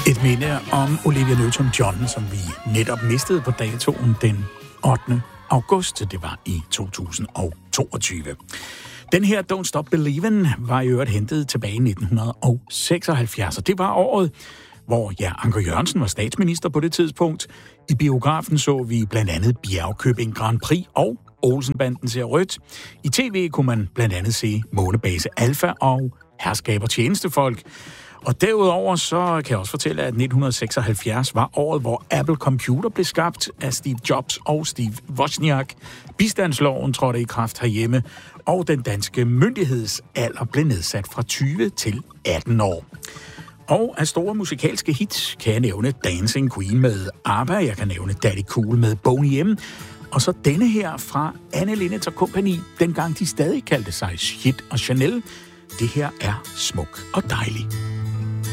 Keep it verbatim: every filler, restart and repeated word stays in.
Et minde om Olivia Newton-John, som vi netop mistede på datoen den ottende august. Det var i to tusind og toogtyve. Den her Don't Stop Believin' var i øvrigt hentet tilbage i nitten seksoghalvfjerds, og det var året, hvor ja, Anker Jørgensen var statsminister på det tidspunkt. I biografen så vi blandt andet Bjergkøbing Grand Prix og Olsenbanden ser rødt. I tv kunne man blandt andet se Månebase Alpha og Herskab og Tjenestefolk. Og derudover så kan jeg også fortælle, at nitten seksoghalvfjerds var året, hvor Apple Computer blev skabt af Steve Jobs og Steve Wozniak. Bistandsloven trådte i kraft herhjemme, og den danske myndighedsalder blev nedsat fra tyve til atten år. Og af store musikalske hits kan jeg nævne Dancing Queen med ABBA, jeg kan nævne Daddy Cool med Boney M, og så denne her fra Anne Linnet og Company, dengang de stadig kaldte sig Shit og Chanel. Det her er smuk og dejlig.